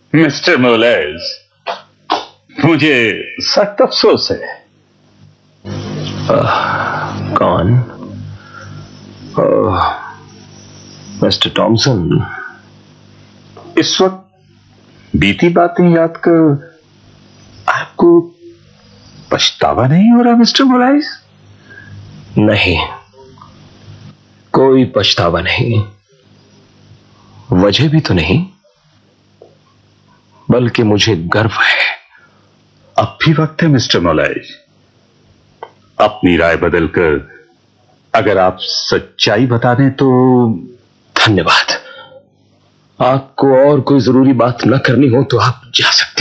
Mister मोलेस, मुझे सख्त अफसोस है। कौन? मिस्टर टॉमसन, इस वक्त बीती बातें याद कर आपको पछतावा नहीं हो रहा मिस्टर मोलेस? नहीं, कोई पछतावा नहीं। वजह भी तो नहीं, बल्कि मुझे गर्व है। अब भी वक्त है मिस्टर मोलेस। अपनी राय बदलकर अगर आप सच्चाई बता दें तो। धन्यवाद। आपको और कोई जरूरी बात न करनी हो तो आप जा सकते हैं।